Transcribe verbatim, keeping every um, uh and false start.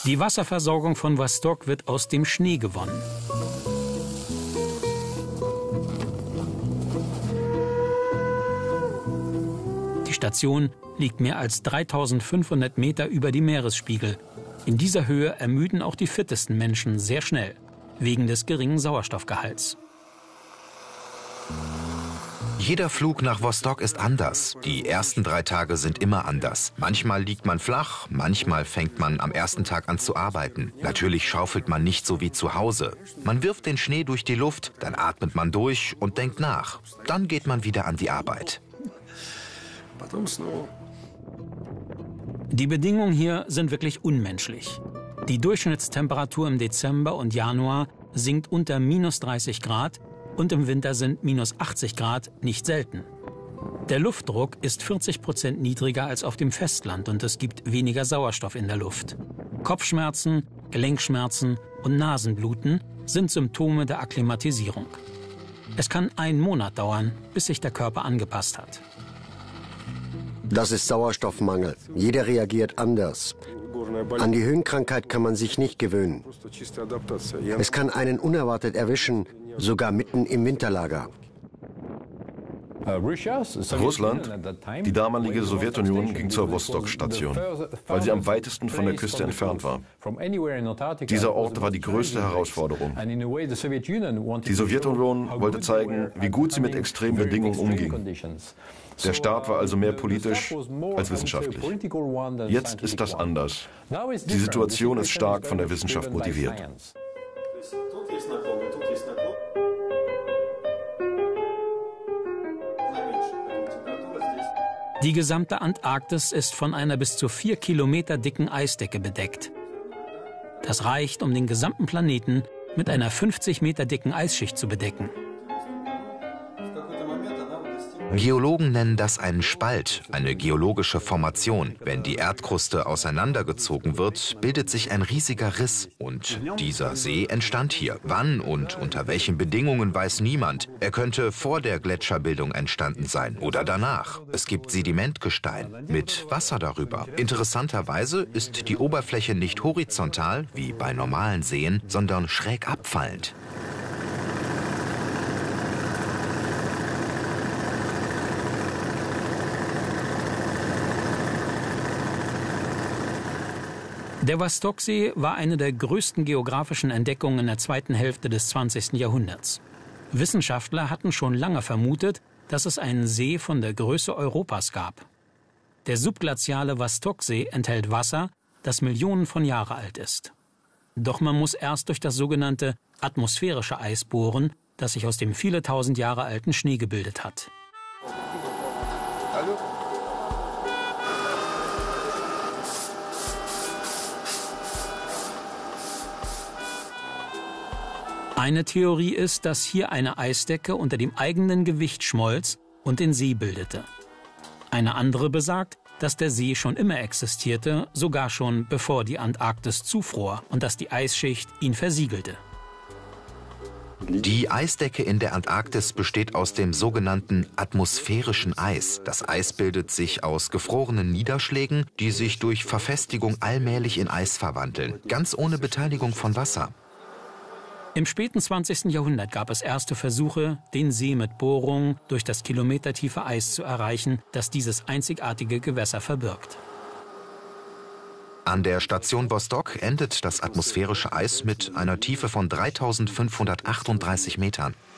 Die Wasserversorgung von Vostok wird aus dem Schnee gewonnen. Die Station liegt mehr als dreitausendfünfhundert Meter über dem Meeresspiegel. In dieser Höhe ermüden auch die fittesten Menschen sehr schnell, wegen des geringen Sauerstoffgehalts. Jeder Flug nach Vostok ist anders. Die ersten drei Tage sind immer anders. Manchmal liegt man flach, manchmal fängt man am ersten Tag an zu arbeiten. Natürlich schaufelt man nicht so wie zu Hause. Man wirft den Schnee durch die Luft, dann atmet man durch und denkt nach. Dann geht man wieder an die Arbeit. Die Bedingungen hier sind wirklich unmenschlich. Die Durchschnittstemperatur im Dezember und Januar sinkt unter minus dreißig Grad und im Winter sind minus achtzig Grad nicht selten. Der Luftdruck ist vierzig Prozent niedriger als auf dem Festland und es gibt weniger Sauerstoff in der Luft. Kopfschmerzen, Gelenkschmerzen und Nasenbluten sind Symptome der Akklimatisierung. Es kann einen Monat dauern, bis sich der Körper angepasst hat. Das ist Sauerstoffmangel. Jeder reagiert anders. An die Höhenkrankheit kann man sich nicht gewöhnen. Es kann einen unerwartet erwischen, sogar mitten im Winterlager. Russland, die damalige Sowjetunion, ging zur Vostok-Station, weil sie am weitesten von der Küste entfernt war. Dieser Ort war die größte Herausforderung. Die Sowjetunion wollte zeigen, wie gut sie mit extremen Bedingungen umging. Der Staat war also mehr politisch als wissenschaftlich. Jetzt ist das anders. Die Situation ist stark von der Wissenschaft motiviert. Die gesamte Antarktis ist von einer bis zu vier Kilometer dicken Eisdecke bedeckt. Das reicht, um den gesamten Planeten mit einer fünfzig Meter dicken Eisschicht zu bedecken. Geologen nennen das einen Spalt, eine geologische Formation. Wenn die Erdkruste auseinandergezogen wird, bildet sich ein riesiger Riss. Und dieser See entstand hier. Wann und unter welchen Bedingungen weiß niemand. Er könnte vor der Gletscherbildung entstanden sein oder danach. Es gibt Sedimentgestein mit Wasser darüber. Interessanterweise ist die Oberfläche nicht horizontal, wie bei normalen Seen, sondern schräg abfallend. Der Vostoksee war eine der größten geografischen Entdeckungen in der zweiten Hälfte des zwanzigsten Jahrhunderts. Wissenschaftler hatten schon lange vermutet, dass es einen See von der Größe Europas gab. Der subglaziale Vostoksee enthält Wasser, das Millionen von Jahren alt ist. Doch man muss erst durch das sogenannte atmosphärische Eis bohren, das sich aus dem viele tausend Jahre alten Schnee gebildet hat. Hallo? Eine Theorie ist, dass hier eine Eisdecke unter dem eigenen Gewicht schmolz und den See bildete. Eine andere besagt, dass der See schon immer existierte, sogar schon bevor die Antarktis zufror und dass die Eisschicht ihn versiegelte. Die Eisdecke in der Antarktis besteht aus dem sogenannten atmosphärischen Eis. Das Eis bildet sich aus gefrorenen Niederschlägen, die sich durch Verfestigung allmählich in Eis verwandeln, ganz ohne Beteiligung von Wasser. Im späten zwanzigsten Jahrhundert gab es erste Versuche, den See mit Bohrungen durch das kilometertiefe Eis zu erreichen, das dieses einzigartige Gewässer verbirgt. An der Station Vostok endet das atmosphärische Eis mit einer Tiefe von dreitausendfünfhundertachtunddreißig Metern.